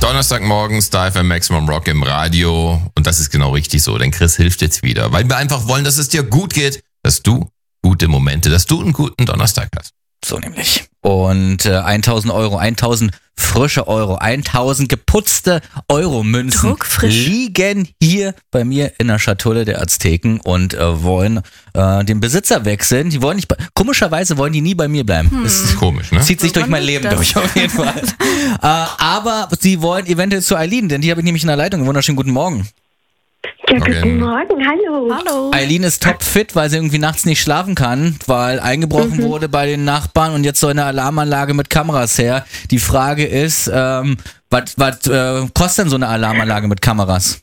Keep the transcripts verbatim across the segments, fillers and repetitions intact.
Donnerstagmorgen Star F M Maximum Rock im Radio. Und das ist genau richtig so, denn Chris hilft jetzt wieder. Weil wir einfach wollen, dass es dir gut geht, dass du gute Momente, dass du einen guten Donnerstag hast. So nämlich. Und äh, tausend Euro, tausend frische Euro, tausend geputzte Euro-Münzen liegen hier bei mir in der Schatulle der Azteken und äh, wollen äh, den Besitzer wechseln. Die wollen nicht, bei, komischerweise wollen die nie bei mir bleiben. Hm. Das ist komisch, ne? Zieht sich durch mein Leben durch, auf jeden Fall. äh, aber sie wollen eventuell zu Eileen, denn die habe ich nämlich in der Leitung. Wunderschönen guten Morgen. Ja, guten Morgen, hallo. Hallo. Eileen ist topfit, weil sie irgendwie nachts nicht schlafen kann, weil eingebrochen mhm. wurde bei den Nachbarn und jetzt so eine Alarmanlage mit Kameras her. Die Frage ist, ähm, was äh, kostet denn so eine Alarmanlage mit Kameras?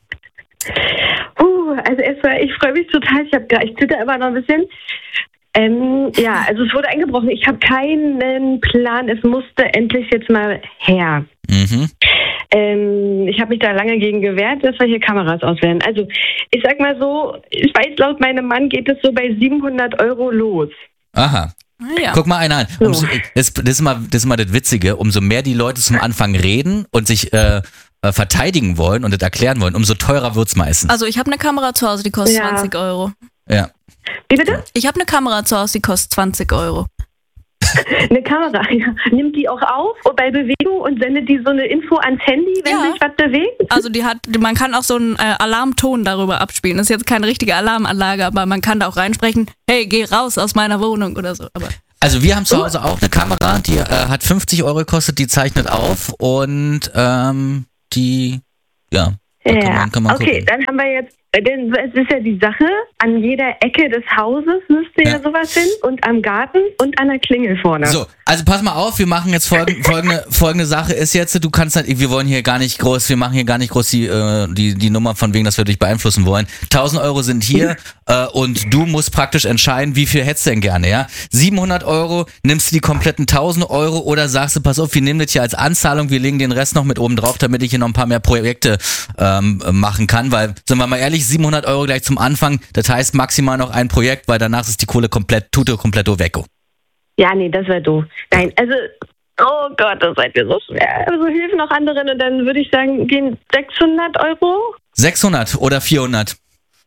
Uh, also erstmal, ich freue mich total. Ich, hab, ich zitter immer noch ein bisschen. Ähm, ja, also es wurde eingebrochen. Ich habe keinen Plan. Es musste endlich jetzt mal her. Mhm. Ähm, ich habe mich da lange gegen gewehrt, dass wir hier Kameras auswählen. Also ich sag mal so, ich weiß, laut meinem Mann geht es so bei siebenhundert Euro los. Aha. Ja. Guck mal einer an. Umso, das, das, ist mal, das ist mal das Witzige, umso mehr die Leute zum Anfang reden und sich äh, äh, verteidigen wollen und das erklären wollen, umso teurer wird's meistens. Also ich habe eine Kamera zu Hause, die kostet ja. zwanzig Euro. Ja. Wie bitte? Ich habe eine Kamera zu Hause, die kostet zwanzig Euro. Eine Kamera, ja. Nimmt die auch auf bei Bewegung und sendet die so eine Info ans Handy, wenn ja. sich was bewegt? Also die hat, man kann auch so einen äh, Alarmton darüber abspielen. Das ist jetzt keine richtige Alarmanlage, aber man kann da auch reinsprechen, hey, geh raus aus meiner Wohnung oder so. Aber also wir haben zu Hause auch eine Kamera, die äh, hat fünfzig Euro gekostet, die zeichnet auf und ähm, die, ja, da ja. kann man, kann man okay, gucken. Dann haben wir jetzt, denn es ist ja die Sache, an jeder Ecke des Hauses müsste ja, ja sowas hin und am Garten und an der Klingel vorne. So, also pass mal auf, wir machen jetzt folgende, folgende, folgende Sache ist jetzt, du kannst halt, wir wollen hier gar nicht groß, wir machen hier gar nicht groß die, äh, die, die Nummer von wegen, dass wir dich beeinflussen wollen. tausend Euro sind hier äh, und du musst praktisch entscheiden, wie viel hättest du denn gerne, ja? siebenhundert Euro, nimmst du die kompletten tausend Euro oder sagst du, pass auf, wir nehmen das hier als Anzahlung, wir legen den Rest noch mit oben drauf, damit ich hier noch ein paar mehr Projekte ähm, machen kann, weil, sind wir mal ehrlich, siebenhundert Euro gleich zum Anfang, das heißt maximal noch ein Projekt, weil danach ist die Kohle komplett, tute komplett weg. Ja, nee, das wäre doof. Nein, also, oh Gott, das seid ihr so schwer. Also hilf noch anderen und dann würde ich sagen, gehen sechshundert Euro? sechshundert oder vierhundert?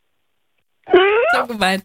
so gemeint.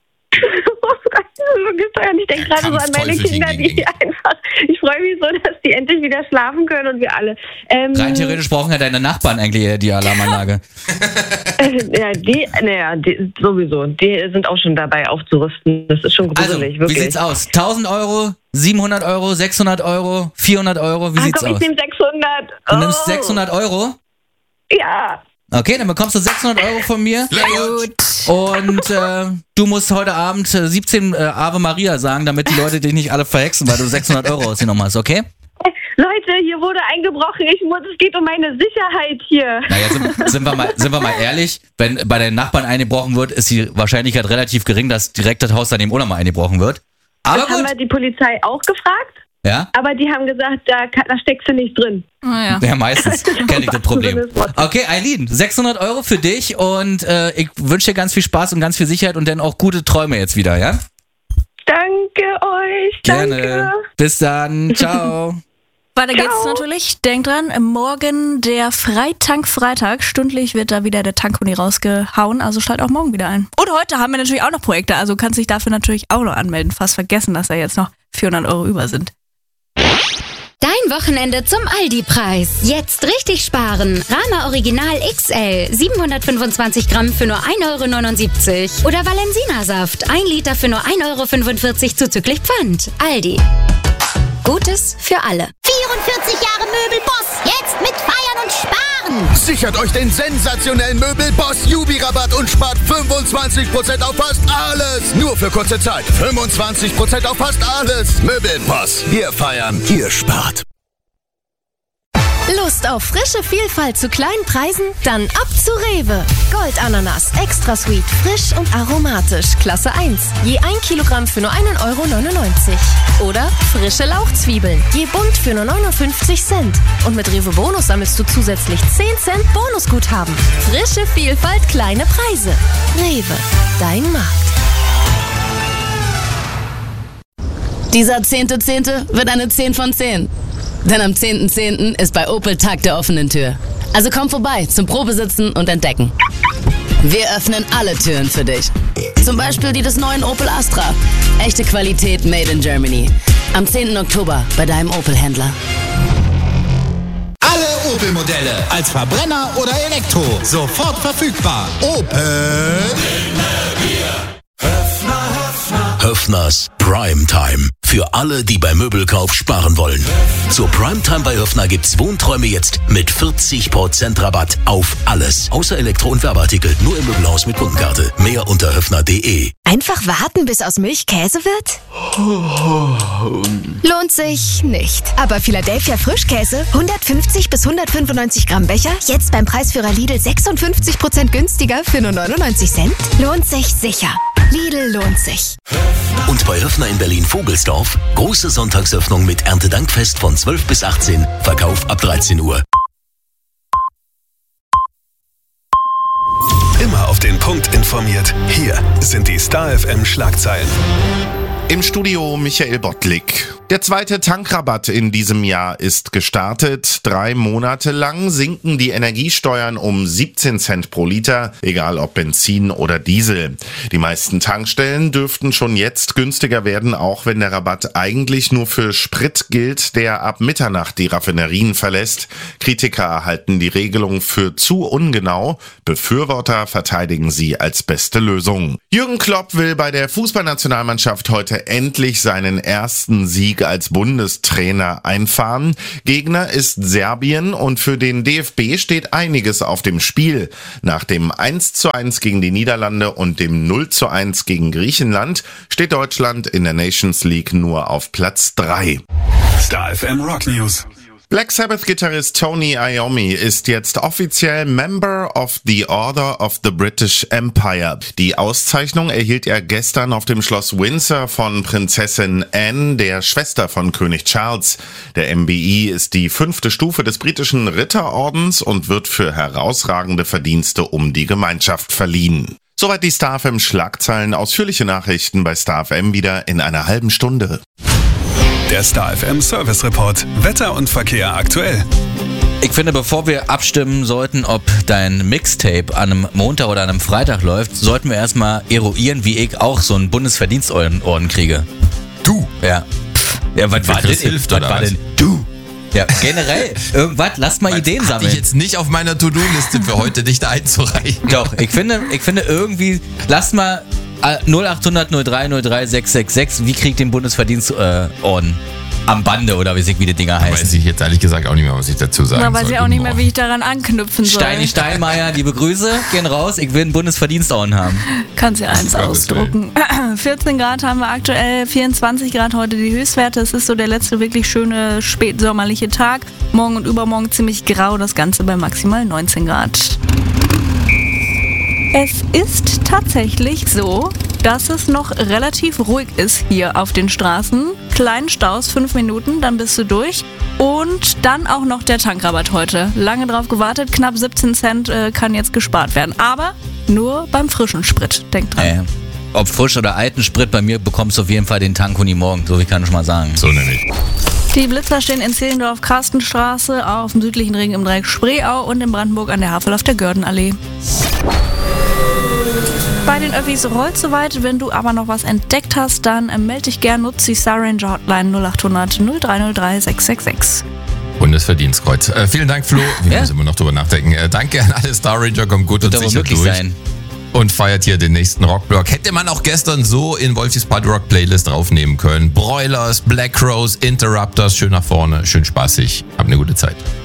Ich denke gerade so an meine Kinder, die einfach, ich freue mich so, dass die endlich wieder schlafen können und wir alle. Ähm, Rein theoretisch brauchen ja deine Nachbarn eigentlich die Alarmanlage. äh, ja, die, naja, die, sowieso, die sind auch schon dabei aufzurüsten. Das ist schon gruselig, also, wirklich. Wie sieht's aus? tausend Euro, siebenhundert Euro, sechshundert Euro, vierhundert Euro, wie ah, sieht's komm, aus? Ich nehme sechshundert. Du oh. nimmst sechshundert Euro? Ja. Okay, dann bekommst du sechshundert Euro von mir. Sehr gut. Und äh, du musst heute Abend äh, siebzehn äh, Ave Maria sagen, damit die Leute dich nicht alle verhexen, weil du sechshundert Euro ausgenommen hast, okay? Leute, hier wurde eingebrochen. Ich muss, es geht um meine Sicherheit hier. Naja, sind, sind, wir mal, sind wir mal ehrlich, wenn bei den Nachbarn eingebrochen wird, ist die Wahrscheinlichkeit relativ gering, dass direkt das Haus daneben auch nochmal eingebrochen wird. Aber das gut. haben wir die Polizei auch gefragt. Ja? Aber die haben gesagt, da, da steckst du nicht drin. Oh ja. Ja, meistens kenne ich das Problem. Okay, Eileen, sechshundert Euro für dich und äh, ich wünsche dir ganz viel Spaß und ganz viel Sicherheit und dann auch gute Träume jetzt wieder, ja? Danke euch, Gerne. danke. Bis dann, ciao. Weiter geht's natürlich. Denkt dran, morgen der Freitank-Freitag. Stündlich wird da wieder der Tankkuni rausgehauen, also schalt auch morgen wieder ein. Und heute haben wir natürlich auch noch Projekte, also kannst dich dafür natürlich auch noch anmelden. Fast vergessen, dass da jetzt noch vierhundert Euro über sind. Dein Wochenende zum Aldi-Preis. Jetzt richtig sparen. Rama Original X L siebenhundertfünfundzwanzig Gramm für nur ein Euro neunundsiebzig. Oder Valensina-Saft ein Liter für nur ein Euro fünfundvierzig zuzüglich Pfand. Aldi. Gutes für alle. vierundvierzig Jahre Möbelboss. Jetzt mit Feiern und Sparen. Sichert euch den sensationellen Möbelboss Jubi-Rabatt und spart fünfundzwanzig Prozent auf fast alles. Nur für kurze Zeit. fünfundzwanzig Prozent auf fast alles. Möbelboss. Wir feiern, ihr spart. Lust auf frische Vielfalt zu kleinen Preisen? Dann ab zu Rewe. Goldananas, extra sweet, frisch und aromatisch, Klasse eins. Je ein Kilogramm für nur ein Euro neunundneunzig. Oder frische Lauchzwiebeln, je bunt für nur neunundfünfzig Cent. Und mit Rewe Bonus sammelst du zusätzlich zehn Cent Bonusguthaben. Frische Vielfalt, kleine Preise. Rewe, dein Markt. Dieser zehnte Zehnte wird eine zehn von zehn. Denn am zehnten zehnten ist bei Opel Tag der offenen Tür. Also komm vorbei zum Probesitzen und Entdecken. Wir öffnen alle Türen für dich. Zum Beispiel die des neuen Opel Astra. Echte Qualität made in Germany. Am zehnten Oktober bei deinem Opel-Händler. Alle Opel-Modelle als Verbrenner oder Elektro. Sofort verfügbar. Opel. Höffners Primetime. Für alle, die beim Möbelkauf sparen wollen. Zur Primetime bei Höffner gibt's Wohnträume jetzt mit vierzig Prozent Rabatt auf alles. Außer Elektro- und Werbeartikel. Nur im Möbelhaus mit Kundenkarte. Mehr unter höffner punkt de. Einfach warten, bis aus Milch Käse wird? Lohnt sich nicht. Aber Philadelphia Frischkäse, hundertfünfzig bis hundertfünfundneunzig Gramm Becher, jetzt beim Preisführer Lidl sechsundfünfzig Prozent günstiger für nur neunundneunzig Cent? Lohnt sich sicher. Lidl lohnt sich. Und bei Höffner in Berlin-Vogelsdorf, große Sonntagsöffnung mit Erntedankfest von zwölf bis achtzehn, Verkauf ab dreizehn Uhr. Immer auf den Punkt informiert. Hier sind die Star F M Schlagzeilen. Im Studio Michael Bottlik. Der zweite Tankrabatt in diesem Jahr ist gestartet. Drei Monate lang sinken die Energiesteuern um siebzehn Cent pro Liter, egal ob Benzin oder Diesel. Die meisten Tankstellen dürften schon jetzt günstiger werden, auch wenn der Rabatt eigentlich nur für Sprit gilt, der ab Mitternacht die Raffinerien verlässt. Kritiker halten die Regelung für zu ungenau. Befürworter verteidigen sie als beste Lösung. Jürgen Klopp will bei der Fußballnationalmannschaft heute endlich seinen ersten Sieg als Bundestrainer einfahren. Gegner ist Serbien und für den D F B steht einiges auf dem Spiel. Nach dem eins zu eins gegen die Niederlande und dem null zu eins gegen Griechenland steht Deutschland in der Nations League nur auf Platz drei. Star F M Rock News. Black Sabbath-Gitarrist Tony Iommi ist jetzt offiziell Member of the Order of the British Empire. Die Auszeichnung erhielt er gestern auf dem Schloss Windsor von Prinzessin Anne, der Schwester von König Charles. Der M B I ist die fünfte Stufe des britischen Ritterordens und wird für herausragende Verdienste um die Gemeinschaft verliehen. Soweit die Star F M Schlagzeilen. Ausführliche Nachrichten bei Star F M wieder in einer halben Stunde. Der Star F M Service Report. Wetter und Verkehr aktuell. Ich finde, bevor wir abstimmen sollten, ob dein Mixtape an einem Montag oder an einem Freitag läuft, sollten wir erstmal eruieren, wie ich auch so einen Bundesverdienstorden kriege. Du? Ja. Ja, was war denn? Hilft, was oder war was? denn? Du? Ja, generell. Irgendwas, lass mal Ideen Hatte sammeln. ich jetzt nicht auf meiner To-Do-Liste für heute, dich da einzureichen. Doch, ich finde, ich finde irgendwie, lass mal null acht hundert null drei null drei sechs sechs sechs, wie kriegt den Bundesverdienstorden? Äh, am Bande oder wie sich wie die Dinger heißen. Weiß ich jetzt ehrlich gesagt auch nicht mehr, was ich dazu sagen Da soll. weiß ich auch nicht mehr, wie ich daran anknüpfen soll. Steini Steinmeier, liebe Grüße, gehen raus. Ich will einen Bundesverdienstorden haben. Kannst ja eins ausdrucken. vierzehn Grad haben wir aktuell, vierundzwanzig Grad heute die Höchstwerte. Es ist so der letzte wirklich schöne spätsommerliche Tag. Morgen und übermorgen ziemlich grau, das Ganze bei maximal neunzehn Grad. Es ist tatsächlich so, dass es noch relativ ruhig ist hier auf den Straßen. Kleinen Staus, fünf Minuten, dann bist du durch. Und dann auch noch der Tankrabatt heute. Lange drauf gewartet, knapp siebzehn Cent äh, kann jetzt gespart werden. Aber nur beim frischen Sprit, denkt dran. Äh, ob frisch oder alten Sprit, bei mir bekommst du auf jeden Fall den Tankuni morgen, so wie kann ich mal sagen. So nämlich. Die Blitzer stehen in Zehlendorf, Karstenstraße, auf dem südlichen Ring im Dreieck Spreeau und in Brandenburg an der Havel auf der Gördenallee. Bei den Öffis rollt soweit. Wenn du aber noch was entdeckt hast, dann äh, melde dich gern, nutze die Star Ranger Hotline null acht hundert null drei null drei sechs sechs sechs. Bundesverdienstkreuz. Äh, vielen Dank, Flo. Wir Ja. müssen immer noch drüber nachdenken. Äh, danke an alle Star Ranger, kommt gut Wird und aber sicher möglich durch. sein. Und feiert hier den nächsten Rockblock. Hätte man auch gestern so in Wolfis Party Rock Playlist draufnehmen können. Broilers, Black Rose, Interrupters, schön nach vorne, schön spaßig. Habt eine gute Zeit.